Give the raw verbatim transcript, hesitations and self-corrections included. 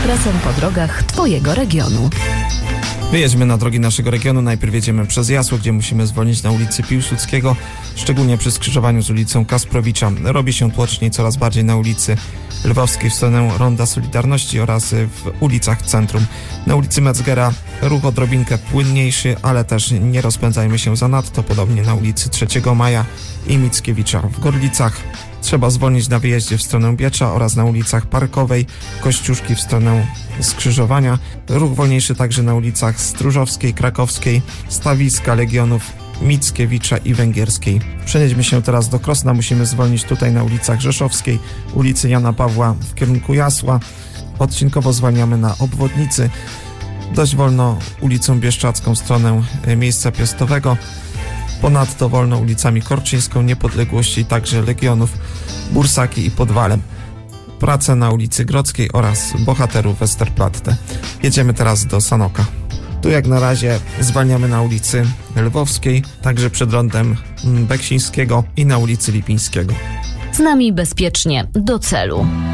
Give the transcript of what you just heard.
ekspresem po drogach Twojego regionu. Wyjedźmy na drogi naszego regionu. Najpierw jedziemy przez Jasło, gdzie musimy zwolnić na ulicy Piłsudskiego, szczególnie przy skrzyżowaniu z ulicą Kasprowicza. Robi się tłoczniej coraz bardziej na ulicy Lwowskiej w stronę Ronda Solidarności oraz w ulicach centrum. Na ulicy Metzgera ruch odrobinkę płynniejszy, ale też nie rozpędzajmy się zanadto, podobnie na ulicy trzeciego maja i Mickiewicza. W Gorlicach trzeba zwolnić na wyjeździe w stronę Biecza oraz na ulicach Parkowej, Kościuszki w stronę skrzyżowania. Ruch wolniejszy także na ulicach Stróżowskiej, Krakowskiej, Stawiska, Legionów, Mickiewicza i Węgierskiej. Przenieśmy się teraz do Krosna. Musimy zwolnić tutaj na ulicach Rzeszowskiej, ulicy Jana Pawła w kierunku Jasła. Odcinkowo zwalniamy na obwodnicy. Dość wolno ulicą Bieszczacką w stronę miejsca Piastowego. Ponadto wolno ulicami Korczyńską, Niepodległości, także Legionów, Bursaki i Podwalem. Prace na ulicy Grodzkiej oraz Bohaterów Westerplatte. Jedziemy teraz do Sanoka. Tu jak na razie zwalniamy na ulicy Lwowskiej, także przed rondem Beksińskiego i na ulicy Lipińskiego. Z nami bezpiecznie do celu.